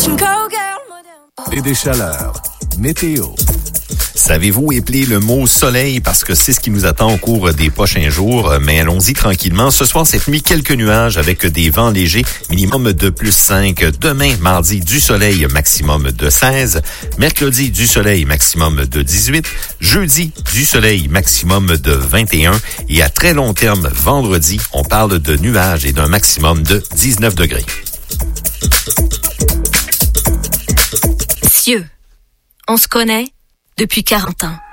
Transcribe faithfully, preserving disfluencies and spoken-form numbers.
Et des chaleurs. Météo. Savez-vous épeler le mot soleil parce que c'est ce qui nous attend au cours des prochains jours, mais allons-y tranquillement. Ce soir, cette nuit, quelques nuages avec des vents légers, minimum de plus cinq. Demain, mardi, du soleil, maximum de seize. Mercredi, du soleil, maximum de dix-huit. Jeudi, du soleil, maximum de vingt et un. Et à très long terme, vendredi, on parle de nuages et d'un maximum de dix-neuf degrés. Cieux, on se connaît depuis quarante ans.